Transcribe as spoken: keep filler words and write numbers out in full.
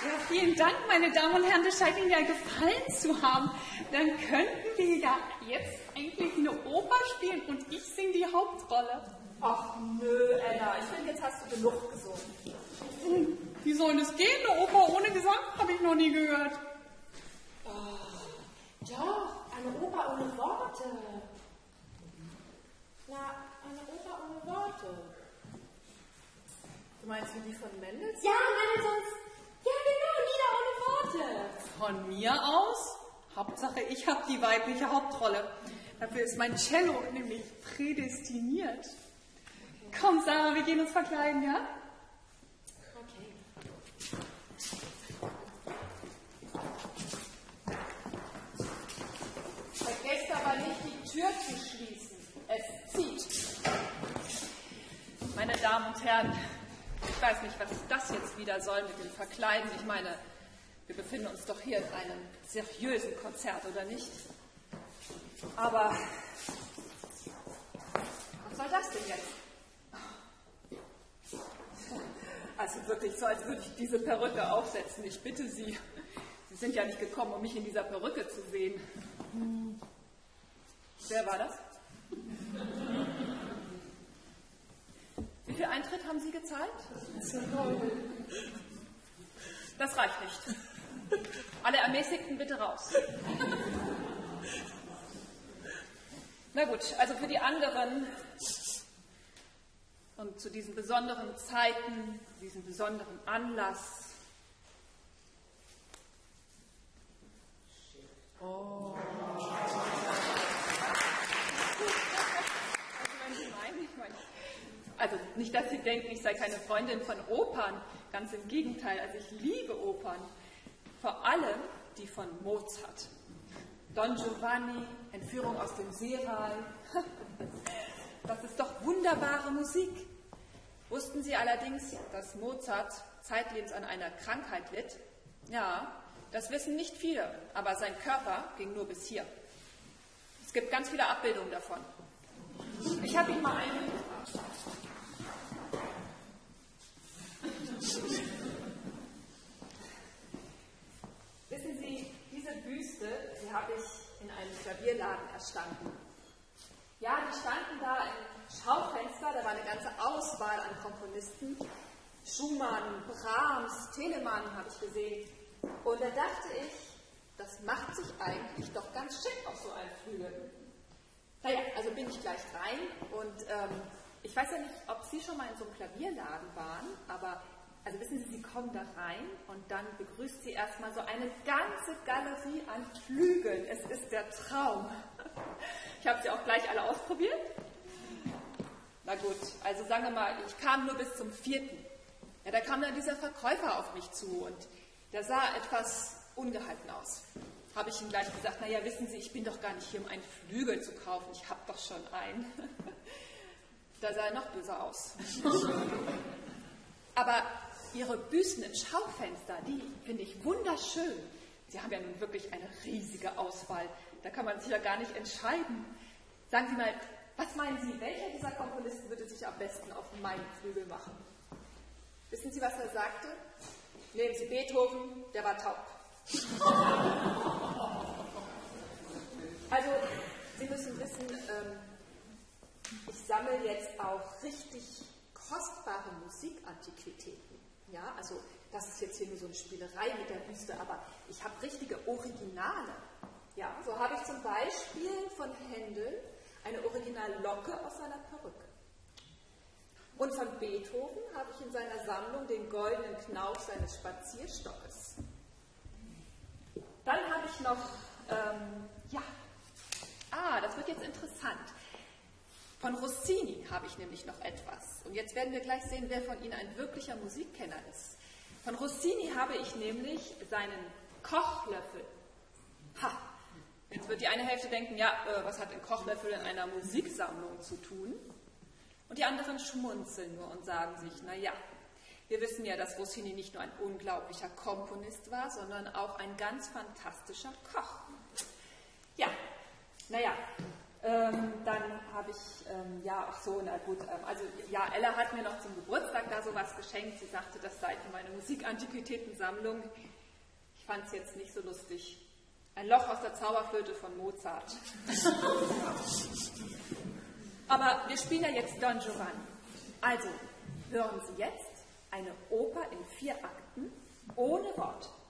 Ja, vielen Dank, meine Damen und Herren. Das scheint Ihnen ja gefallen zu haben. Dann könnten wir ja jetzt eigentlich eine Oper spielen und ich singe die Hauptrolle. Ach nö, Ella, ich finde, jetzt hast du genug gesungen. Wie soll das gehen? Eine Oper ohne Gesang habe ich noch nie gehört. Oh, doch, eine Oper ohne Worte. Na, eine Oper ohne Worte. Du meinst wie die von Mendelssohn? Ja, Mendelssohns. Ja, genau, Lieder ohne Worte. Von mir aus? Hauptsache, ich habe die weibliche Hauptrolle. Dafür ist mein Cello nämlich prädestiniert. Okay. Komm, Sarah, wir gehen uns verkleiden, ja? Okay. Vergesst aber nicht, die Tür zu schließen. Es zieht. Meine Damen und Herren, ich weiß nicht, was das jetzt wieder soll mit dem Verkleiden. Ich meine, wir befinden uns doch hier in einem seriösen Konzert, oder nicht? Aber was soll das denn jetzt? Also wirklich so, als würde ich diese Perücke aufsetzen. Ich bitte Sie. Sie sind ja nicht gekommen, um mich in dieser Perücke zu sehen. Hm. Wer war das? Wie viel Eintritt haben Sie gezahlt? Das reicht nicht. Alle Ermäßigten bitte raus. Na gut, also für die anderen und zu diesen besonderen Zeiten, diesen besonderen Anlass. Oh. Also nicht, dass Sie denken, ich sei keine Freundin von Opern. Ganz im Gegenteil, also ich liebe Opern. Vor allem die von Mozart. Don Giovanni, Entführung aus dem Seeral. Das ist doch wunderbare Musik. Wussten Sie allerdings, dass Mozart zeitlebens an einer Krankheit litt? Ja, das wissen nicht viele, aber sein Körper ging nur bis hier. Es gibt ganz viele Abbildungen davon. Ich habe Ihnen mal eine mitgebracht. Wissen Sie, diese Büste, die habe ich in einem Klavierladen erstanden. Ja, die standen da im Schaufenster, da war eine ganze Auswahl an Komponisten. Schumann, Brahms, Telemann habe ich gesehen. Und da dachte ich, das macht sich eigentlich doch ganz schick auf so einen Flügel. Naja, also bin ich gleich rein und ähm, ich weiß ja nicht, ob Sie schon mal in so einem Klavierladen waren, aber also wissen Sie, Sie kommen da rein und dann begrüßt Sie erstmal so eine ganze Galerie an Flügeln. Es ist der Traum. Ich habe sie auch gleich alle ausprobiert. Na gut, also sagen wir mal, ich kam nur bis zum vierten. Ja, da kam dann dieser Verkäufer auf mich zu und der sah etwas ungehalten aus. Habe ich ihm gleich gesagt, naja, wissen Sie, ich bin doch gar nicht hier, um einen Flügel zu kaufen. Ich habe doch schon einen. Da sah er noch böser aus. Aber Ihre Büsten im Schaufenster, die finde ich wunderschön. Sie haben ja nun wirklich eine riesige Auswahl. Da kann man sich ja gar nicht entscheiden. Sagen Sie mal, was meinen Sie, welcher dieser Komponisten würde sich am besten auf meinen Flügel machen? Wissen Sie, was er sagte? Nehmen Sie Beethoven, der war taub. Also, Sie müssen wissen, ähm, ich sammle jetzt auch richtig kostbare Musikantiquitäten. Ja, also das ist jetzt hier nur so eine Spielerei mit der Büste, aber ich habe richtige Originale. Ja, so habe ich zum Beispiel von Händel eine Originallocke aus seiner Perücke. Und von Beethoven habe ich in seiner Sammlung den goldenen Knauf seines Spazierstockes. Dann habe ich noch, ähm, ja, ah, das wird jetzt interessant. Von Rossini habe ich nämlich noch etwas. Und jetzt werden wir gleich sehen, wer von Ihnen ein wirklicher Musikkenner ist. Von Rossini habe ich nämlich seinen Kochlöffel. Ha! Jetzt wird die eine Hälfte denken, ja, äh, was hat ein Kochlöffel in einer Musiksammlung zu tun? Und die anderen schmunzeln nur und sagen sich, na ja, wir wissen ja, dass Rossini nicht nur ein unglaublicher Komponist war, sondern auch ein ganz fantastischer Koch. Ja, naja, Ähm, dann habe ich, ähm, ja, ach so, na gut, ähm, also ja, Ella hat mir noch zum Geburtstag da sowas geschenkt. Sie sagte, das sei für meine Musikantiquitätensammlung. Ich fand es jetzt nicht so lustig. Ein Loch aus der Zauberflöte von Mozart. Aber wir spielen ja jetzt Don Giovanni. Also, hören Sie jetzt eine Oper in vier Akten, ohne Wort.